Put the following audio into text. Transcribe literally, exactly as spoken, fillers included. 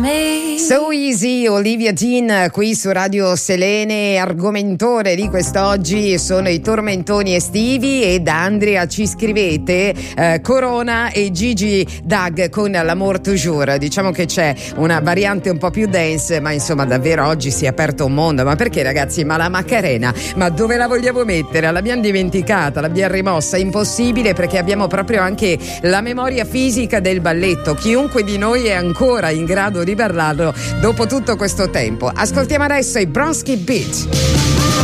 me. So Easy, Olivia Dean qui su Radio Selene. Argomentore di quest'oggi sono i tormentoni estivi, ed Andrea ci scrivete eh, Corona e Gigi Dag con L'Amour Toujours. Diciamo che c'è una variante un po' più dance, ma insomma davvero oggi si è aperto un mondo. Ma perché, ragazzi? Ma la Macarena, ma dove la vogliamo mettere? L'abbiamo dimenticata, l'abbiamo rimossa? Impossibile, perché abbiamo proprio anche la memoria fisica del balletto. Chiunque di noi è ancora in grado di ballarlo dopo tutto questo tempo. Ascoltiamo adesso i Bronski Beat.